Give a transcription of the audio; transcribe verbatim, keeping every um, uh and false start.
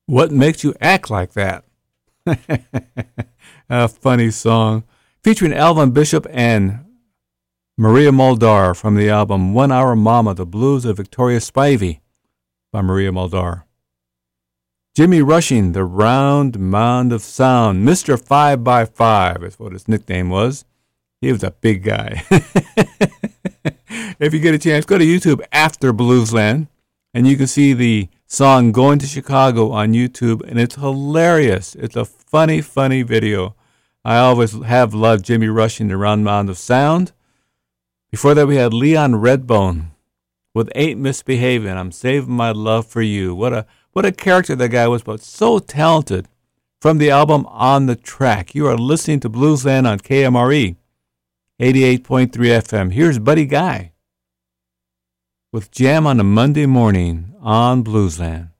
What Makes You Act Like That? A funny song featuring Alvin Bishop and Maria Muldaur from the album One Hour Mama, The Blues of Victoria Spivey by Maria Muldaur. Jimmy Rushing, The Round Mound of Sound. Mister five by five is what his nickname was. He was a big guy. If you get a chance, go to YouTube after Bluesland, and you can see the song Going to Chicago on YouTube, and it's hilarious. It's a funny, funny video. I always have loved Jimmy Rushing, The Round Mound of Sound. Before that, we had Leon Redbone with Ain't Misbehavin', I'm Saving My Love for You. What a what a character that guy was, but so talented. From the album On the Track. You are listening to Bluesland on K M R E, eighty-eight point three F M. Here's Buddy Guy with Jam on a Monday Morning on Bluesland.